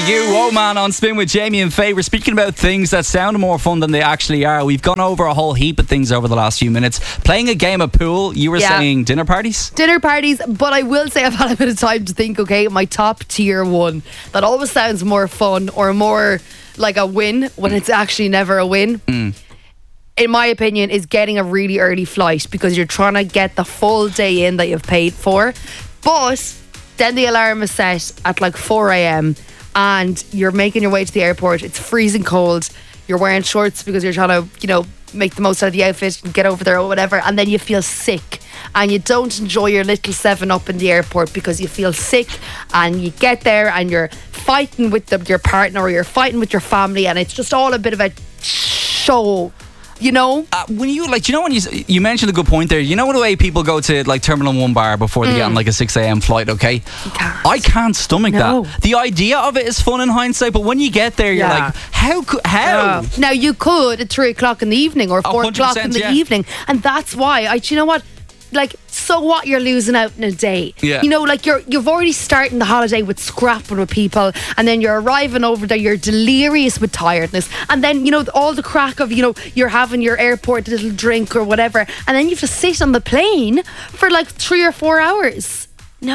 You, Whoa Man on Spin with Jamie and Faye. We're speaking about things that sound more fun than they actually are. We've gone over a whole heap of things over the last few minutes. Playing a game of pool, you were saying dinner parties? Dinner parties, but I will say I've had a bit of time to think, okay, my top tier one that always sounds more fun or more like a win when it's actually never a win. In my opinion, is getting a really early flight because you're trying to get the full day in that you've paid for. But then the alarm is set at like 4 a.m. and you're making your way to the airport. It's freezing cold. You're wearing shorts because you're trying to, make the most out of the outfit and get over there or whatever. And then you feel sick and you don't enjoy your little 7-Up in the airport because you feel sick, and you get there and you're fighting with your partner or you're fighting with your family, and it's just all a bit of a show. When you when you mentioned a good point there. You know the way people go to like Terminal 1 bar before they get on like a 6 a.m. flight, okay? I can't stomach that. The idea of it is fun in hindsight, but when you get there, you're like, how? Now you could at 3 o'clock in the evening or 4 o'clock in the evening, and that's why you know what? Like, so what, you're losing out in a day. You've already started the holiday with scrapping with people, and then you're arriving over there, you're delirious with tiredness, and then all the crack of you're having your airport little drink or whatever, and then you have to sit on the plane for like 3 or 4 hours.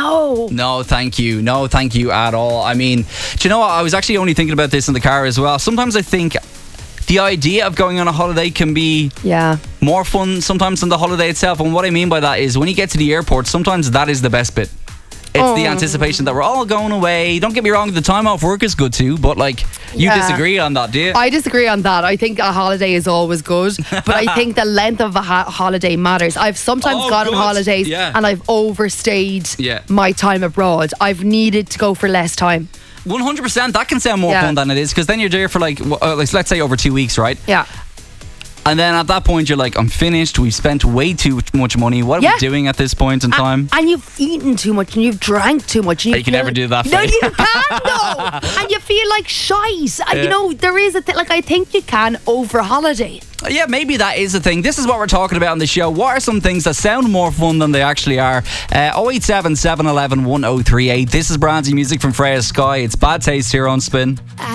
No, thank you at all. I mean, do you know what, I was actually only thinking about this in the car as well. Sometimes I think the idea of going on a holiday can be more fun sometimes than the holiday itself. And what I mean by that is when you get to the airport, sometimes that is the best bit. It's the anticipation that we're all going away. Don't get me wrong, the time off work is good too, but you disagree on that, do you? I disagree on that. I think a holiday is always good, but I think the length of a holiday matters. I've sometimes gone on holidays and I've overstayed my time abroad. I've needed to go for less time. 100%. That can sound more fun than it is, because then you're there for let's say over 2 weeks, right? Yeah. And then at that point you're like, I'm finished. We've spent way too much money. What are we doing at this point in time? And you've eaten too much and you've drank too much. And you can never do that. No, you can't. No. And you feel like shite. And there is a thing. Like, I think you can over holiday. Yeah, maybe that is a thing. This is what we're talking about on the show. What are some things that sound more fun than they actually are? 087 711 1038. This is brand new music from Freya Sky. It's Bad Taste here on Spin.